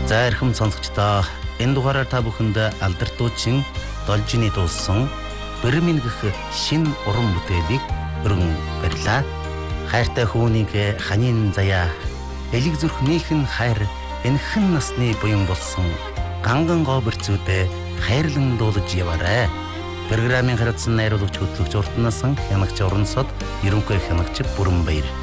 За эрхэм сонсогчдоо энэ дугаараар та бүхэнд алдардуучин Должины дуулсан Бэрмин гэх шин уран бүтээлийг өргөн барьлаа. Хайртай хүүнийг ханийн заяа элэг зүрхнийхэн хайр энхэн насны буян болсон ганган гоберцүүдэ хайрлан дуулж яваарай. Программын хариуцсан найруулагч хөтлөгч Уртнасан хянагч Орон сод ерөнхий хянагч Бүрэн Баяр.